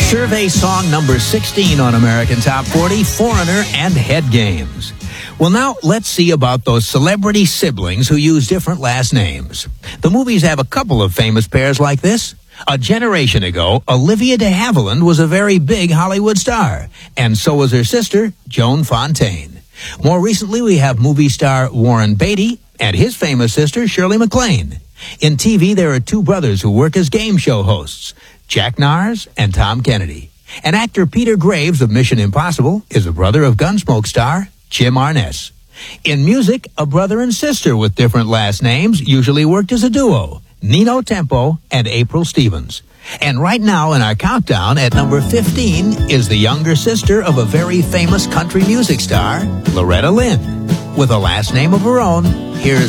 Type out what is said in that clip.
Survey song number 16 on American Top 40, Foreigner and Head Games. Well, now let's see about those celebrity siblings who use different last names. The movies have a couple of famous pairs like this. A generation ago, Olivia de Havilland was a very big Hollywood star, and so was her sister, Joan Fontaine. More recently, we have movie star Warren Beatty and his famous sister, Shirley MacLaine. In TV, there are two brothers who work as game show hosts, Jack Nars and Tom Kennedy. And actor Peter Graves of Mission Impossible is a brother of Gunsmoke star Jim Arness. In music, a brother and sister with different last names usually worked as a duo, Nino Tempo and April Stevens. And right now in our countdown at number 15 is the younger sister of a very famous country music star, Loretta Lynn. With a last name of her own, here's